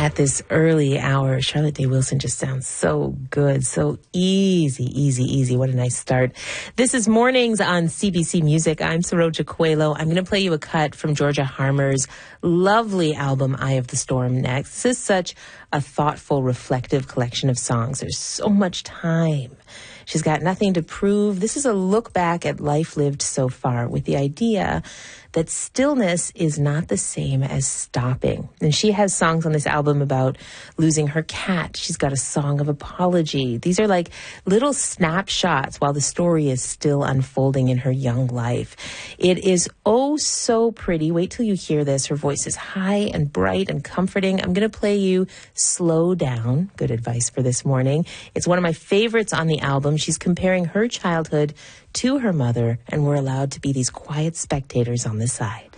At this early hour, Charlotte Day Wilson just sounds so good, so easy. What a nice start. This is Mornings on CBC Music. I'm Saroja Coelho. I'm going to play you a cut from Georgia Harmer's lovely album, Eye of the Storm, next. This is such a thoughtful, reflective collection of songs. There's so much time. She's got nothing to prove. This is a look back at life lived so far with the idea that stillness is not the same as stopping. And she has songs on this album about losing her cat. She's got a song of apology. These are like little snapshots while the story is still unfolding in her young life. It is oh so pretty. Wait till you hear this. Her voice is high and bright and comforting. I'm going to play you Slow Down. Good advice for this morning. It's one of my favorites on the album. She's comparing her childhood to her mother, and we're allowed to be these quiet spectators on the side.